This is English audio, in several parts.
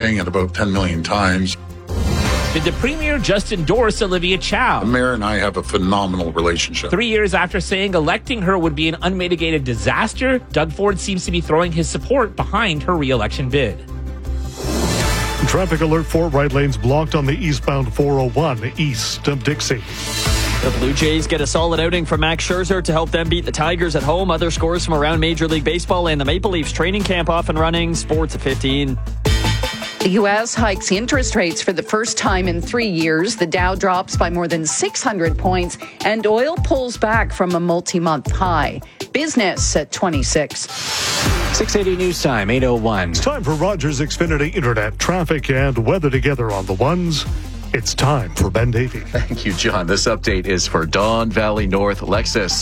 saying it about 10 million times. Did the Premier just endorse Olivia Chow? The mayor and I have a phenomenal relationship. 3 years after saying electing her would be an unmitigated disaster, Doug Ford seems to be throwing his support behind her re-election bid. Traffic alert: 4 right lanes blocked on the eastbound 401 east of Dixie. The Blue Jays get a solid outing from Max Scherzer to help them beat the Tigers at home. Other scores from around Major League Baseball and the Maple Leafs training camp off and running. Sports at 15. The U.S. hikes interest rates for the first time in 3 years. The Dow drops by more than 600 points, and oil pulls back from a multi-month high. Business at 26. 680 News Time, 8:01. It's time for Rogers Xfinity Internet traffic and weather together on the ones. It's time for Ben Davey. Thank you, John. This update is for Don Valley North Lexus.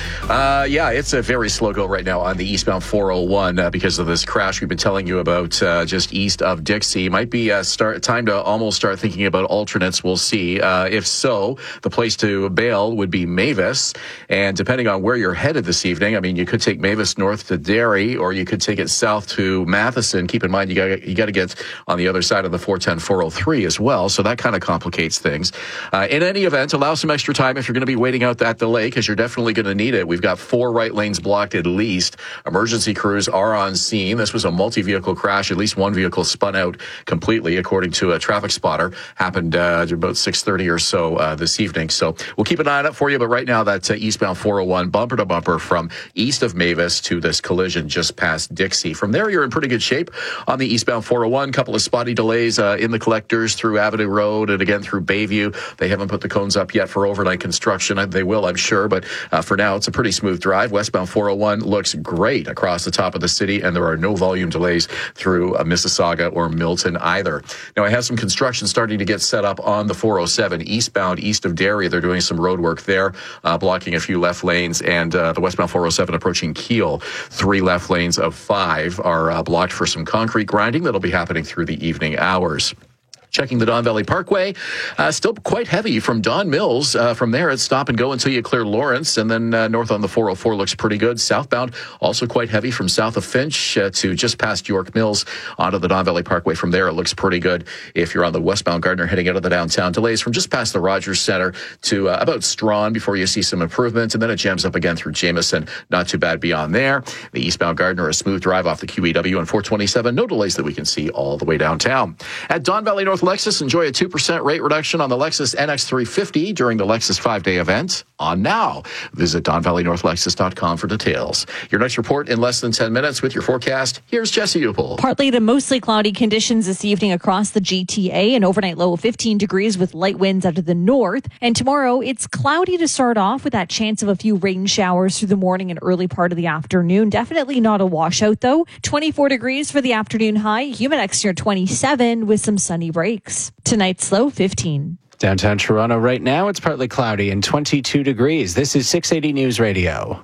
It's a very slow go right now on the eastbound 401 because of this crash we've been telling you about just east of Dixie. Might be time to almost start thinking about alternates. We'll see. If so, the place to bail would be Mavis. And depending on where you're headed this evening, I mean, you could take Mavis north to Derry, or you could take it south to Matheson. Keep in mind, you got to get on the other side of the 410, 403 as well. So that kind of complicates things. In any event, allow some extra time if you're going to be waiting out at the lake, because you're definitely going to need it. We've got 4 right lanes blocked at least. Emergency crews are on scene. This was a multi-vehicle crash. At least one vehicle spun out completely, according to a traffic spotter. Happened about 6:30 or so this evening. So we'll keep an eye on it for you. But right now, that's eastbound 401, bumper to bumper from east of Mavis to this collision just past Dixie. From there, you're in pretty good shape on the eastbound 401. Couple of spotty delays in the collectors through Avenue Road and again through Bayview. They haven't put the cones up yet for overnight construction. They will, I'm sure. But for now, it's a pretty smooth drive. Westbound 401 looks great across the top of the city, and there are no volume delays through Mississauga or Milton either. Now, I have some construction starting to get set up on the 407 eastbound, east of Derry. They're doing some road work there, blocking a few left lanes, and the westbound 407 approaching Kiel. 3 left lanes of 5 are blocked for some concrete grinding that'll be happening through the evening hours. Checking the Don Valley Parkway, still quite heavy from Don Mills. From there, it's stop and go until you clear Lawrence, and then north on the 404 looks pretty good. Southbound, also quite heavy from south of Finch to just past York Mills onto the Don Valley Parkway. From there, it looks pretty good if you're on the westbound Gardner heading out of the downtown. Delays from just past the Rogers Center to about Strawn before you see some improvement, and then it jams up again through Jameson. Not too bad beyond there. The eastbound Gardner, a smooth drive off the QEW and 427. No delays that we can see all the way downtown. At Don Valley North Lexus, enjoy a 2% rate reduction on the Lexus NX350 during the Lexus 5-day event on now. Visit DonValleyNorthLexus.com for details. Your next report in less than 10 minutes with your forecast. Here's Jesse Upel. Partly to mostly cloudy conditions this evening across the GTA. An overnight low of 15 degrees with light winds out of the north. And tomorrow, it's cloudy to start off with that chance of a few rain showers through the morning and early part of the afternoon. Definitely not a washout, though. 24 degrees for the afternoon high. Humidex near 27 with some sunny breaks. Tonight's low 15. Downtown Toronto right now, it's partly cloudy and 22 degrees. This is 680 News Radio.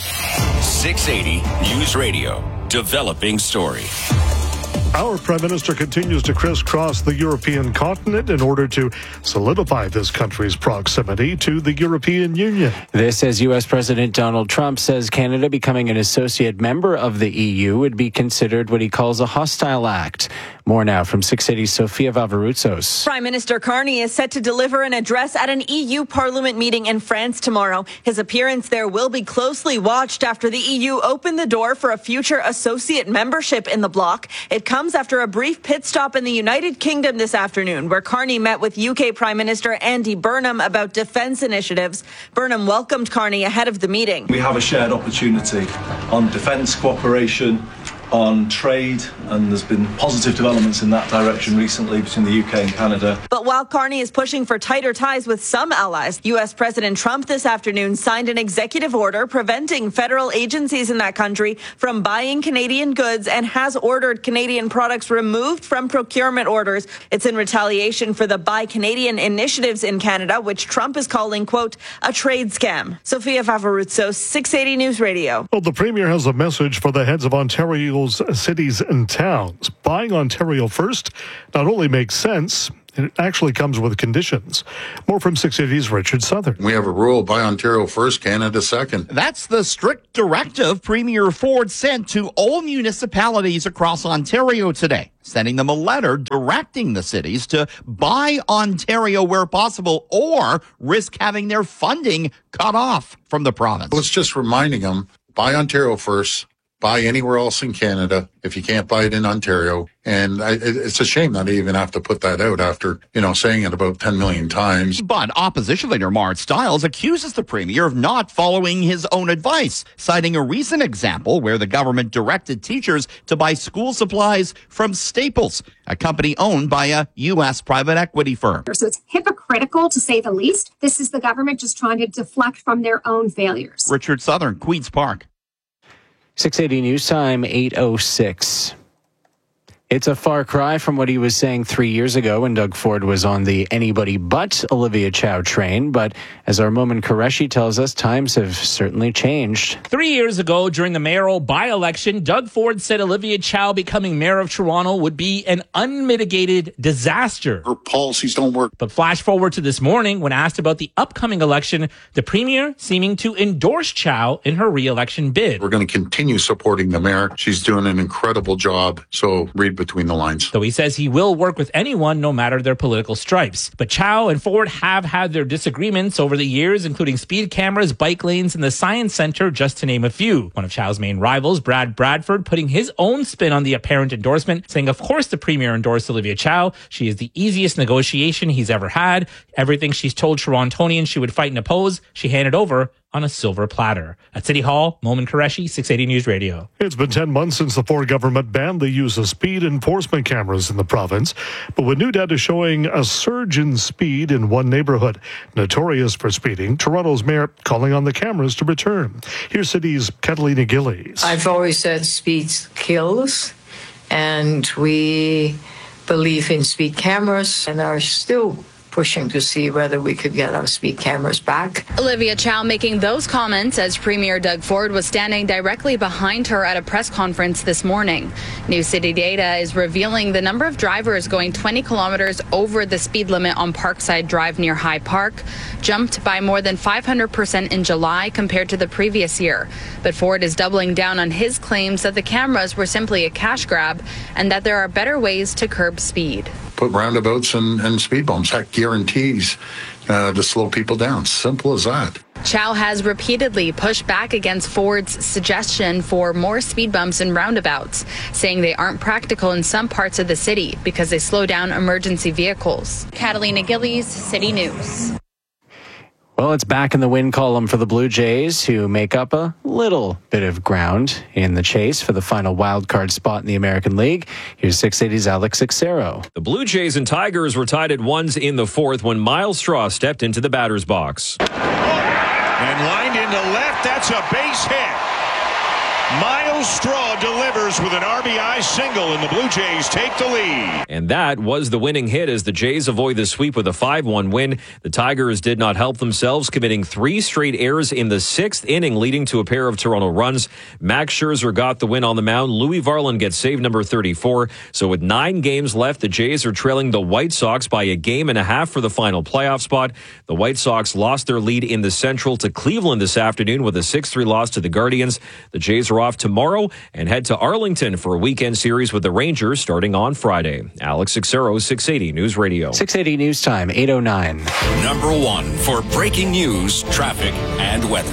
680 News Radio. Developing story. Our Prime Minister continues to crisscross the European continent in order to solidify this country's proximity to the European Union. This as U.S. President Donald Trump says Canada becoming an associate member of the EU would be considered what he calls a hostile act. More now from 680's Sofia Vavarutsos. Prime Minister Carney is set to deliver an address at an EU Parliament meeting in France tomorrow. His appearance there will be closely watched after the EU opened the door for a future associate membership in the bloc. It comes after a brief pit stop in the United Kingdom this afternoon, where Carney met with UK Prime Minister Andy Burnham about defence initiatives. Burnham welcomed Carney ahead of the meeting. We have a shared opportunity on defence cooperation, on trade, and there's been positive developments in that direction recently between the UK and Canada. But while Carney is pushing for tighter ties with some allies, U.S. President Trump this afternoon signed an executive order preventing federal agencies in that country from buying Canadian goods and has ordered Canadian products removed from procurement orders. It's in retaliation for the Buy Canadian initiatives in Canada, which Trump is calling, quote, a trade scam. Sofia Vavarutsos, 680 News Radio. Well, the Premier has a message for the heads of Ontario's cities and towns. Buying Ontario first not only makes sense, It actually comes with conditions. More from 680's Richard Southern. We have a rule: buy Ontario first, Canada second. That's the strict directive Premier Ford sent to all municipalities across Ontario today, sending them a letter directing the cities to buy Ontario where possible or risk having their funding cut off from the province. Well, it's just reminding them, buy Ontario first, buy anywhere else in Canada if you can't buy it in Ontario. And it's a shame that I even have to put that out after, saying it about 10 million times. But opposition leader Mart Stiles accuses the Premier of not following his own advice, citing a recent example where the government directed teachers to buy school supplies from Staples, a company owned by a U.S. private equity firm. So it's hypocritical, to say the least. This is the government just trying to deflect from their own failures. Richard Southern, Queen's Park. 680 News Time, 8:06. It's a far cry from what he was saying 3 years ago when Doug Ford was on the anybody but Olivia Chow train. But as our Momin Qureshi tells us, times have certainly changed. 3 years ago, during the mayoral by-election, Doug Ford said Olivia Chow becoming mayor of Toronto would be an unmitigated disaster. Her policies don't work. But flash forward to this morning, when asked about the upcoming election, the premier seeming to endorse Chow in her re-election bid. We're going to continue supporting the mayor. She's doing an incredible job. So read between the lines. Though he says he will work with anyone, no matter their political stripes. But Chow and Ford have had their disagreements over the years, including speed cameras, bike lanes, and the Science Centre, just to name a few. One of Chow's main rivals, Brad Bradford, putting his own spin on the apparent endorsement, saying, of course the premier endorsed Olivia Chow. She is the easiest negotiation he's ever had. Everything she's told Torontonians she would fight and oppose, she handed over on a silver platter. At City Hall, Momin Qureshi, 680 News Radio. It's been 10 months since the Ford government banned the use of speed enforcement cameras in the province, but with new data showing a surge in speed in one neighborhood notorious for speeding, Toronto's mayor calling on the cameras to return. Here's City's Catalina Gillies. I've always said speed kills, and we believe in speed cameras and are still pushing to see whether we could get our speed cameras back. Olivia Chow making those comments as Premier Doug Ford was standing directly behind her at a press conference this morning. New city data is revealing the number of drivers going 20 kilometers over the speed limit on Parkside Drive near High Park jumped by more than 500% in July compared to the previous year. But Ford is doubling down on his claims that the cameras were simply a cash grab and that there are better ways to curb speed. Put roundabouts and speed bumps. That guarantees to slow people down. Simple as that. Chow has repeatedly pushed back against Ford's suggestion for more speed bumps and roundabouts, saying they aren't practical in some parts of the city because they slow down emergency vehicles. Catalina Gillies, City News. Well, it's back in the win column for the Blue Jays, who make up a little bit of ground in the chase for the final wildcard spot in the American League. Here's 680's Alex Xero. The Blue Jays and Tigers were tied at 1 in the fourth when Miles Straw stepped into the batter's box. And lined into left, that's a base hit. Miles Straw delivers with an RBI single, and the Blue Jays take the lead. And that was the winning hit as the Jays avoid the sweep with a 5-1 win. The Tigers did not help themselves, committing 3 straight errors in the 6th inning, leading to a pair of Toronto runs. Max Scherzer got the win on the mound. Louis Varland gets save number 34. So with 9 games left, the Jays are trailing the White Sox by a game and a half for the final playoff spot. The White Sox lost their lead in the Central to Cleveland this afternoon with a 6-3 loss to the Guardians. The Jays are off tomorrow and head to Arlington for a weekend series with the Rangers starting on Friday. Alex Xero, 680 News Radio. 680 News Time, 8:09. Number 1 for breaking news, traffic, and weather.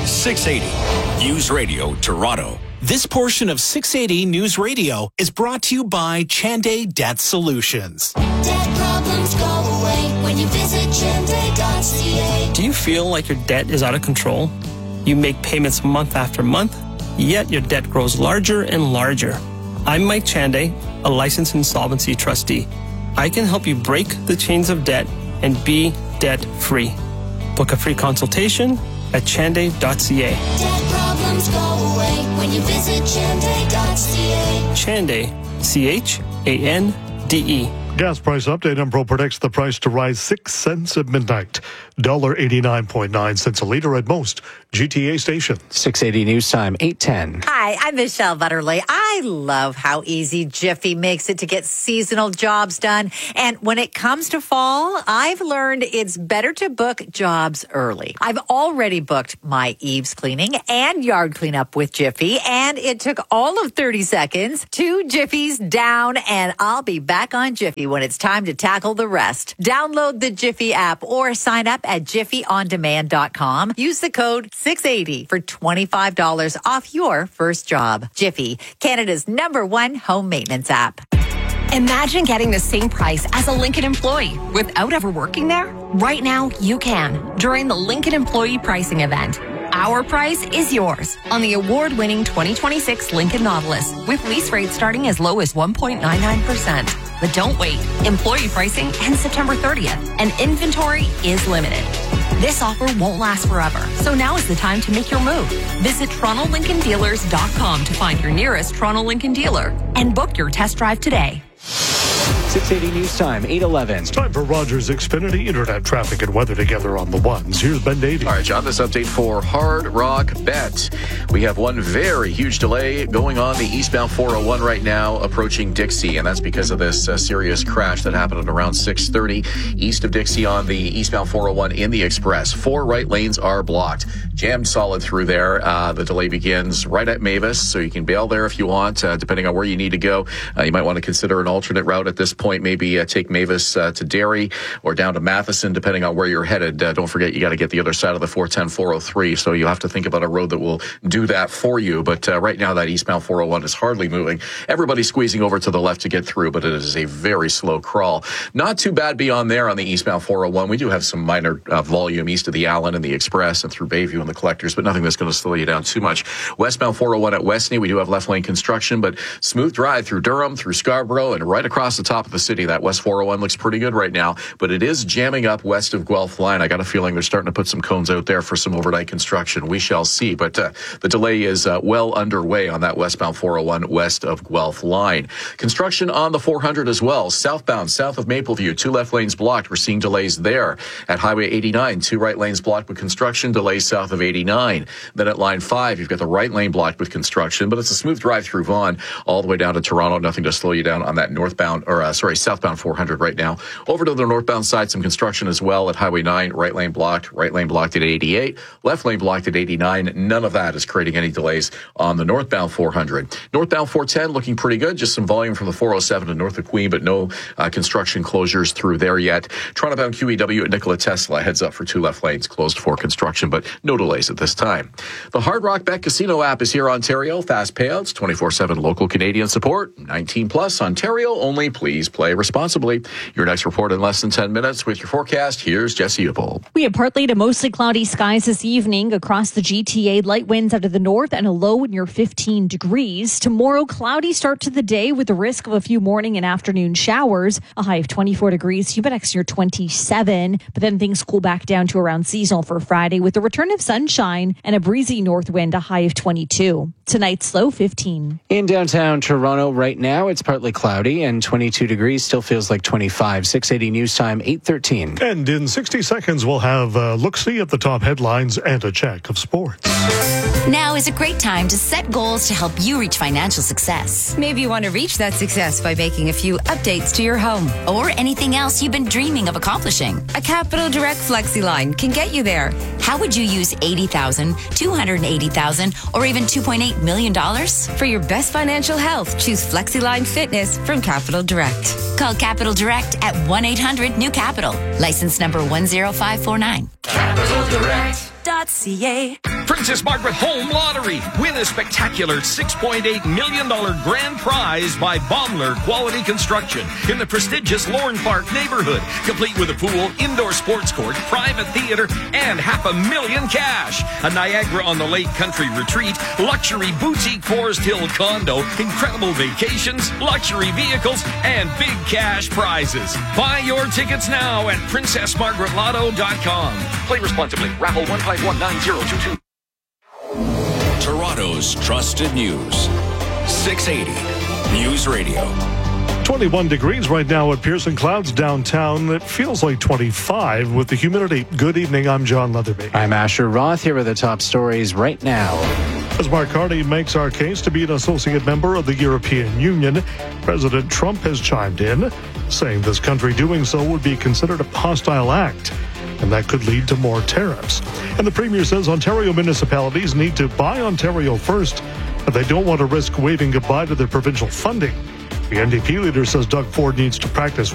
680 News Radio, Toronto. This portion of 680 News Radio is brought to you by Chanday Debt Solutions. Debt problems go away when you visit Chanday.ca. Do you feel like your debt is out of control? You make payments month after month, yet your debt grows larger and larger. I'm Mike Chanday, a licensed insolvency trustee. I can help you break the chains of debt and be debt-free. Book a free consultation at chanday.ca. Debt problems go away when you visit Chanday.ca. Chanday, C-H-A-N-D-E. Gas price update. Enpro predicts the price to rise 6 cents at midnight. $1.89.9 a liter at most GTA stations. 680 News Time, 8:10. Hi, I'm Michelle Butterly. I love how easy Jiffy makes it to get seasonal jobs done. And when it comes to fall, I've learned it's better to book jobs early. I've already booked my eaves cleaning and yard cleanup with Jiffy, and it took all of 30 seconds. 2 Jiffies down, and I'll be back on Jiffy when it's time to tackle the rest. Download the Jiffy app or sign up at jiffyondemand.com. Use the code 680 for $25 off your first job. Jiffy, Canada's #1 home maintenance app. Imagine getting the same price as a Lincoln employee without ever working there. Right now, you can during the Lincoln Employee Pricing Event. Our price is yours on the award-winning 2026 Lincoln Nautilus with lease rates starting as low as 1.99%. But don't wait. Employee pricing ends September 30th, and inventory is limited. This offer won't last forever, so now is the time to make your move. Visit TorontoLincolnDealers.com to find your nearest Toronto Lincoln dealer and book your test drive today. 680 News Time, 8:11. It's time for Rogers Xfinity Internet traffic and weather together on the ones. Here's Ben Davey. All right, John, this update for Hard Rock Bet. We have one very huge delay going on the eastbound 401 right now, approaching Dixie, and that's because of this serious crash that happened at around 6:30 east of Dixie on the eastbound 401 in the Express. 4 right lanes are blocked, jammed solid through there. The delay begins right at Mavis, so you can bail there if you want, depending on where you need to go. You might want to consider an alternate route at this point. Maybe take Mavis to Derry or down to Matheson, depending on where you're headed. Don't forget, you got to get the other side of the 410, 403, so you'll have to think about a road that will do that for you. But right now, that eastbound 401 is hardly moving. Everybody's squeezing over to the left to get through, but it is a very slow crawl. Not too bad beyond there on the eastbound 401. We do have some minor volume east of the Allen and the Express and through Bayview and the Collectors, but nothing that's going to slow you down too much. Westbound 401 at Westney, we do have left lane construction, but smooth drive through Durham, through Scarborough, and right across the top of the city. That West 401 looks pretty good right now, but it is jamming up west of Guelph Line. I got a feeling they're starting to put some cones out there for some overnight construction. We shall see, but the delay is well underway on that westbound 401 west of Guelph Line. Construction on the 400 as well. Southbound, south of Mapleview, 2 left lanes blocked. We're seeing delays there. At Highway 89, 2 right lanes blocked with construction, delays south of 89. Then at Line 5, you've got the right lane blocked with construction, but it's a smooth drive through Vaughan all the way down to Toronto. Nothing to slow you down on that southbound 400 right now. Over to the northbound side, some construction as well at Highway 9, right lane blocked at 88, left lane blocked at 89. None of that is creating any delays on the northbound 400. Northbound 410 looking pretty good, just some volume from the 407 to north of Queen, but no construction closures through there yet. Toronto-bound QEW at Nikola Tesla heads up for 2 left lanes closed for construction, but no delays at this time. The Hard Rock Bet Casino app is here, Ontario. Fast payouts, 24/7 local Canadian support, 18 plus, Ontario only. Please play responsibly. Your next report in less than 10 minutes with your forecast. Here's Jesse Upold. We have partly to mostly cloudy skies this evening across the GTA. Light winds out of the north and a low near 15 degrees. Tomorrow, cloudy start to the day with the risk of a few morning and afternoon showers. A high of 24 degrees. Humidex near 27. But then things cool back down to around seasonal for Friday with the return of sunshine and a breezy north wind, a high of 22. Tonight's low 15. In downtown Toronto right now, it's partly cloudy and 22 degrees. Still feels like 25. 680 News Time, 8:13. And in 60 seconds, we'll have a look-see at the top headlines and a check of sports. Now is a great time to set goals to help you reach financial success. Maybe you want to reach that success by making a few updates to your home. Or anything else you've been dreaming of accomplishing. A Capital Direct FlexiLine can get you there. How would you use $80,000, $280,000, or even $2.8 million? For your best financial health, choose FlexiLine Fitness from Capital Direct. Call Capital Direct at 1-800-NEW-CAPITAL. License number 10549. CapitalDirect.ca. Princess Margaret Home Lottery. Win a spectacular $6.8 million grand prize by Baumler Quality Construction in the prestigious Lorne Park neighborhood, complete with a pool, indoor sports court, private theater, and $500,000 cash. A Niagara-on-the-Lake country retreat, luxury boutique Forest Hill condo, incredible vacations, luxury vehicles, and big cash prizes. Buy your tickets now at PrincessMargaretLotto.com. Play responsibly. Raffle 1519022. Toronto's trusted news. 680 News Radio. 21 degrees right now at Pearson Clouds downtown. It feels like 25 with the humidity. Good evening. I'm John Leatherby. I'm Asher Roth. Here are the top stories right now. As Mark Carney makes our case to be an associate member of the European Union, President Trump has chimed in, saying this country doing so would be considered a hostile act, and that could lead to more tariffs. And the Premier says Ontario municipalities need to buy Ontario first, but they don't want to risk waving goodbye to their provincial funding. The NDP leader says Doug Ford needs to practice